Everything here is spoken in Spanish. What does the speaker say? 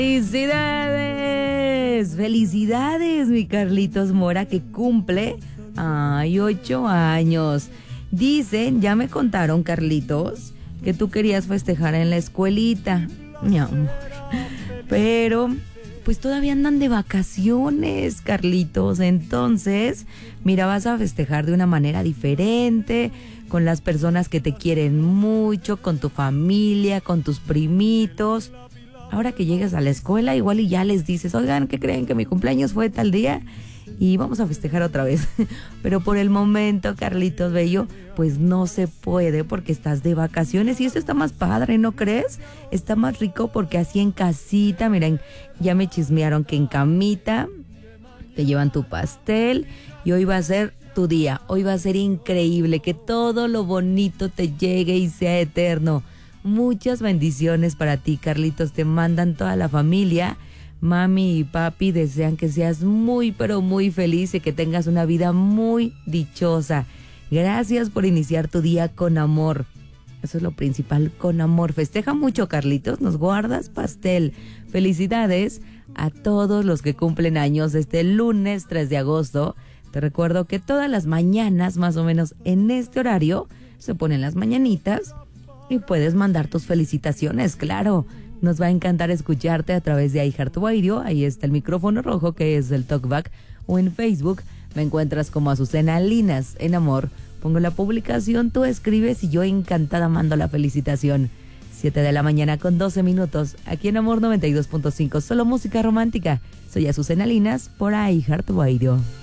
¡Felicidades! ¡Felicidades, mi Carlitos Mora, que cumple 8 años! Dicen, ya me contaron, Carlitos, que tú querías festejar en la escuelita, mi amor. Pero, pues todavía andan de vacaciones, Carlitos. Entonces, mira, vas a festejar de una manera diferente, con las personas que te quieren mucho, con tu familia, con tus primitos. Ahora que llegues a la escuela, igual y ya les dices, oigan, ¿qué creen? Que mi cumpleaños fue tal día y vamos a festejar otra vez. Pero por el momento, Carlitos Bello, pues no se puede porque estás de vacaciones y eso está más padre, ¿no crees? Está más rico porque así en casita, miren, ya me chismearon que en camita te llevan tu pastel y hoy va a ser tu día. Hoy va a ser increíble, que todo lo bonito te llegue y sea eterno. Muchas bendiciones para ti, Carlitos. Te mandan toda la familia. Mami y papi desean que seas muy, pero muy feliz y que tengas una vida muy dichosa. Gracias por iniciar tu día con amor. Eso es lo principal, con amor. Festeja mucho, Carlitos. Nos guardas pastel. Felicidades a todos los que cumplen años este lunes 3 de agosto. Te recuerdo que todas las mañanas, más o menos en este horario, se ponen las mañanitas. Y puedes mandar tus felicitaciones, claro. Nos va a encantar escucharte a través de iHeartRadio. Ahí está el micrófono rojo que es el Talkback. O en Facebook me encuentras como Azucena Linas en Amor. Pongo la publicación, tú escribes y yo encantada mando la felicitación. 7 de la mañana con 12 minutos. Aquí en Amor 92.5. Solo música romántica. Soy Azucena Linas por iHeartRadio.